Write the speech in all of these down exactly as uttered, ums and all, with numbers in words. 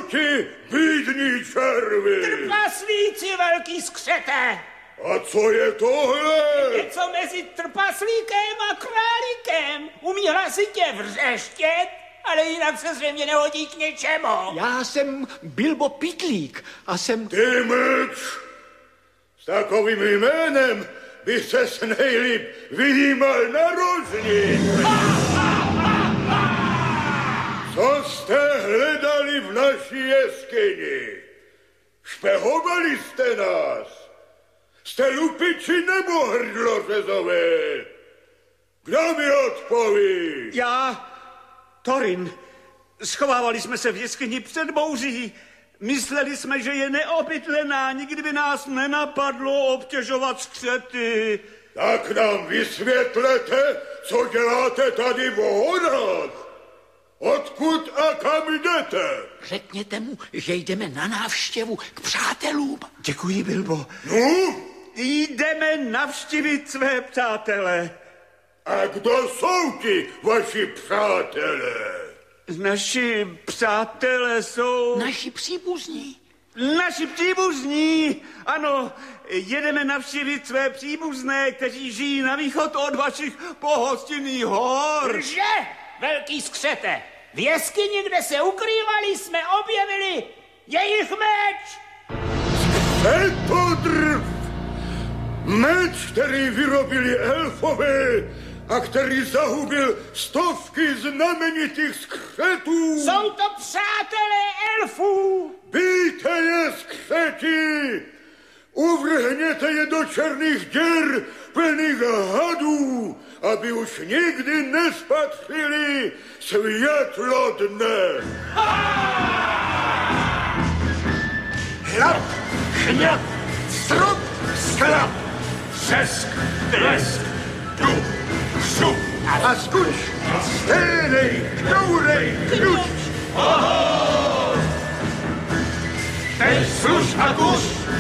ti, bídní červy? Trpaslíci, velký skřete. A co je tohle? Něco mezi trpaslíkem a králíkem. Umí hlasitě vřeštět, ale jinak se zřejmě nehodí k něčemu. Já jsem Bilbo Pitlík a jsem... Ty mlč! S takovým jménem by ses nejlíp vyjímal na rožní. Co jste hledali v naší jeskyni? Špehovali jste nás? Jste lupiči nebo hrdlořezové? Kdo mi odpoví? Já, Thorin. Schovávali jsme se v jeskyni před bouří. Mysleli jsme, že je neobydlená, nikdy by nás nenapadlo obtěžovat skřety. Tak nám vysvětlete, co děláte tady v horách. Odkud a kam jdete? Řekněte mu, že jdeme na návštěvu k přátelům. Děkuji, Bilbo. No? Jdeme navštívit své přátele. A kdo jsou ti vaši přátelé? Naši přátelé jsou... Naši příbuzní. Naši příbuzní, ano, jedeme navštívit své příbuzné, kteří žijí na východ od vašich pohostinných hor. Lže, velký skřete. V jeskyni, kde se ukrývali, jsme objevili jejich meč. Skřetodrv! Meč, který vyrobili elfové a který zahubil stovky znamenitých skřetů. Jsou to přátelé elfů. Bijte je, skřeti! Uvrhněte je do černých děr plných hadů, aby už nikdy nespatřili světlo dne. Hlad, chňat, strup, sklap, třesk, blesk, duch, šup a skuč, stejnej, kňourej, kňuč. Teď služ a kuš.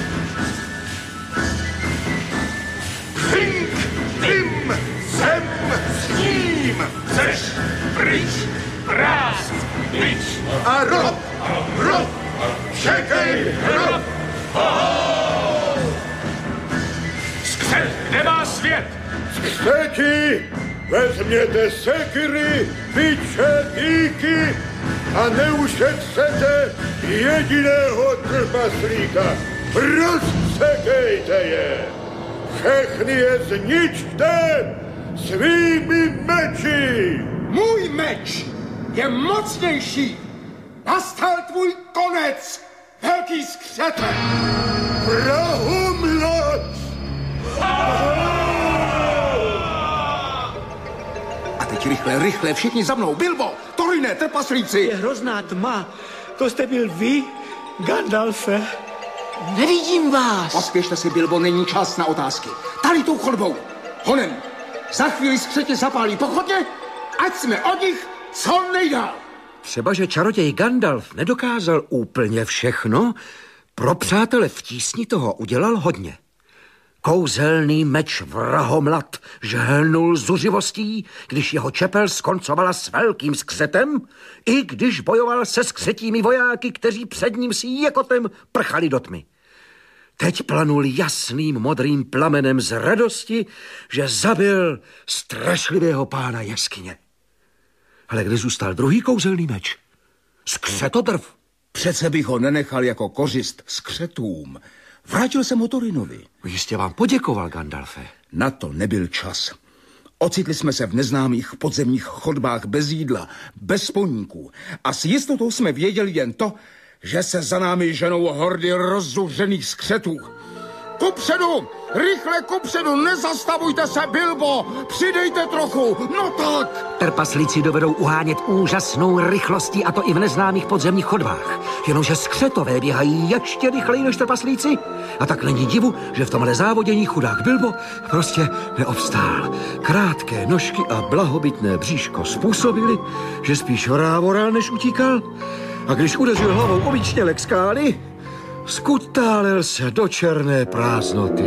Přink, vím, jsem s ním. Chceš pryč, prást, bič a rob, rob, čekej, rob. Skřet, kde má svět? Skřeti, vezměte sekiry, biče, díky a neušetřete jediného trpaslíka. Rozsekejte je. Všechny je zničte svými meči. Můj meč je mocnější. Nastal tvůj konec, velký skřete. Vrahomlad! A teď rychle, rychle, všichni za mnou. Bilbo, Thorine, trpaslíci. Je hrozná tma. To jste byl vy, Gandalfe? Nevidím vás. Pospěšte si, Bilbo, není čas na otázky. Tady tou chodbou. Honem, za chvíli skřeti zapálí pochodně, ať jsme od nich co nejdál. Třeba, že čaroděj Gandalf nedokázal úplně všechno, pro přátele v tísni toho udělal hodně. Kouzelný meč vrahomlad žhelnul zuřivostí, když jeho čepel skoncovala s velkým skřetem, i když bojoval se skřetími vojáky, kteří před ním s jekotem prchali do tmy. Teď planul jasným modrým plamenem z radosti, že zabil strašlivého pána jeskyně. Ale kde zůstal druhý kouzelný meč? Skřetodrv. Přece bych ho nenechal jako kořist skřetům. Vrátil jsem ho Thorinovi. Jistě vám poděkoval, Gandalfe. Na to nebyl čas. Ocitli jsme se v neznámých podzemních chodbách bez jídla, bez poníků. A s jistotou jsme věděli jen to, že se za námi ženou hordy rozzuřených skřetů. Kupředu! Rychle kupředu! Nezastavujte se, Bilbo! Přidejte trochu! No tak! Trpaslíci dovedou uhánět úžasnou rychlostí, a to i v neznámých podzemních chodbách. Jenomže skřetové běhají ještě rychleji než trpaslíci. A tak není divu, že v tomhle závodění chudák Bilbo prostě neobstál. Krátké nožky a blahobytné bříško způsobili, že spíš rávoral, než utíkal. A když udeřil hlavou o výčnělek skály, skutálel se do černé prázdnoty.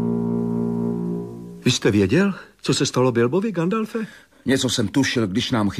Vy jste věděl, co se stalo Bilbovi, Gandalfe? Něco jsem tušil, když nám